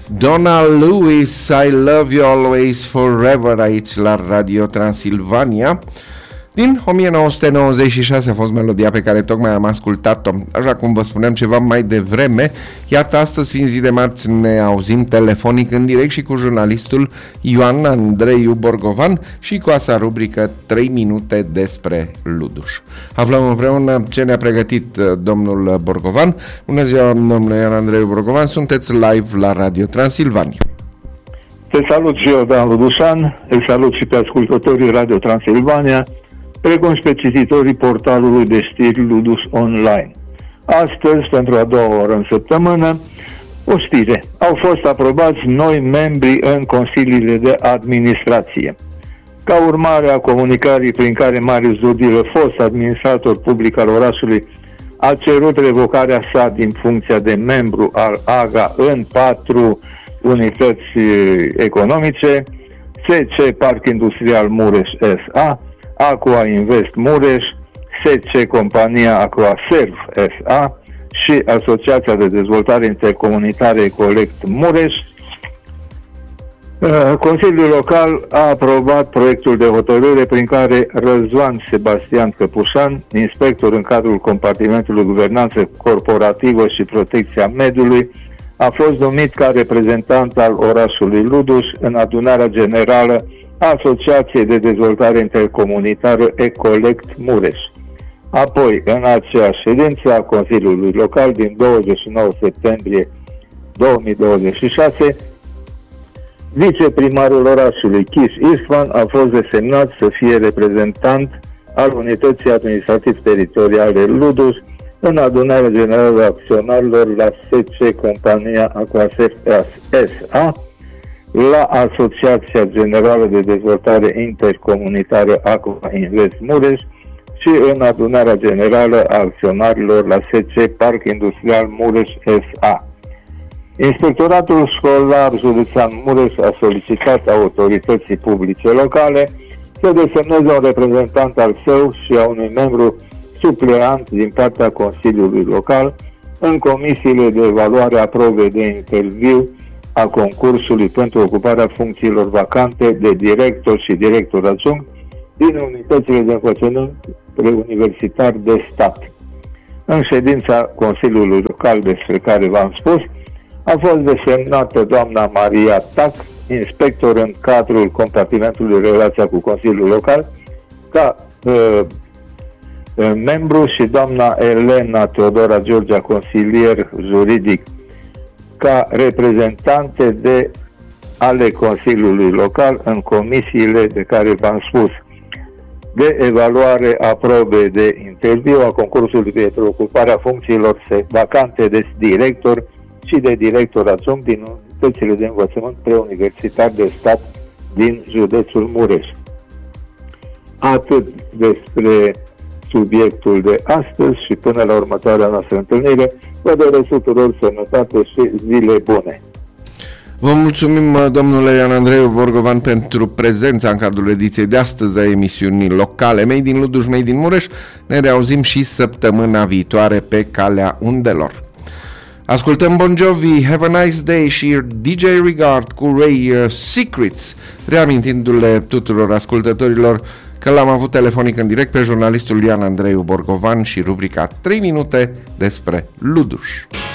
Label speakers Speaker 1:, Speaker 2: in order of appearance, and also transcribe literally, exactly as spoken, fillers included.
Speaker 1: Donald Lewis, I Love You Always Forever, aici la Radio Transilvania. Din o mie nouă sute nouăzeci și șase a fost melodia pe care tocmai am ascultat-o. Așa cum vă spuneam ceva mai devreme, iată, astăzi fiind zi de marți, ne auzim telefonic în direct și cu jurnalistul Ioan Andreiu Borgovan și cu asta rubrică trei minute despre Luduș. Aflăm împreună ce ne-a pregătit domnul Borgovan. Bună ziua, domnule Ioan Andreiu Borgovan, sunteți live la Radio Transilvania.
Speaker 2: Te salut și eu, Dan Ludușan, îi salut și pe ascultătorii Radio Transilvania, precum și pe cititorii portalului de știri Ludus Online. Astăzi, pentru a doua oră în săptămână, o știre. Au fost aprobați noi membri în consiliile de administrație. Ca urmare a comunicării prin care Marius Dudilă, fost administrator public al orașului, a cerut revocarea sa din funcția de membru al A G A în patru unități economice, S C Parc Industrial Mureș S A, Aqua Invest Mureș, S C Compania Aquaserv S A și Asociația de Dezvoltare Intercomunitară Ecolect Mureș, Consiliul Local a aprobat proiectul de hotărâre prin care Răzvan Sebastian Căpușan, inspector în cadrul compartimentului Guvernanță Corporativă și Protecția Mediului, a fost numit ca reprezentant al orașului Luduș în adunarea generală a Asociației de Dezvoltare Intercomunitară Ecolect Mureș. Apoi, în aceeași ședință a Consiliului Local din douăzeci și nouă septembrie două mii douăzeci și șase, viceprimarul orașului Chiș Istvan a fost desemnat să fie reprezentant al Unității Administrativ-Teritoriale Luduș în adunarea generală a acționarilor la S C Compania Aquaserv S A, la Asociația Generală de Dezvoltare Intercomunitară Aqua Invest Mureș și în adunarea generală a acționarilor la S C Parc Industrial Mureș S A. Inspectoratul Școlar Județean Mureș a solicitat autorității publice locale să desemneze un reprezentant al său și a unui membru supleant din partea Consiliului Local în comisiile de evaluare a probei de interviu a concursului pentru ocuparea funcțiilor vacante de director și director adjunct din unitățile de învățământ preuniversitar de stat. În ședința Consiliului Local despre care v-am spus, a fost desemnată doamna Maria Tac, inspector în cadrul compartimentului Relația cu Consiliul Local, ca uh, membru, și doamna Elena Teodora Georgia, consilier juridic, ca reprezentante de ale Consiliului Local în comisiile de care v-am spus, de evaluare a probei de interviu a concursului pentru ocuparea funcțiilor vacante de director și de director adjunct din unitățile de învățământ preuniversitar de stat din județul Mureș. Atât despre subiectul de astăzi și până la următoarea noastră întâlnire, vă doresc tuturor sănătate și zile bune.
Speaker 1: Vă mulțumim, domnule Ioan Andreiu Borgovan, pentru prezența în cadrul ediției de astăzi a emisiunii locale Made in Luduș, Made in Mureș. Ne reauzim și săptămâna viitoare pe calea undelor. Ascultăm Bon Jovi, Have a Nice Day și D J Regard cu Ray Secrets, reamintindu-le tuturor ascultătorilor că l-am avut telefonic în direct pe jurnalistul Ioan Andreiu Borgovan și rubrica trei minute despre Luduș.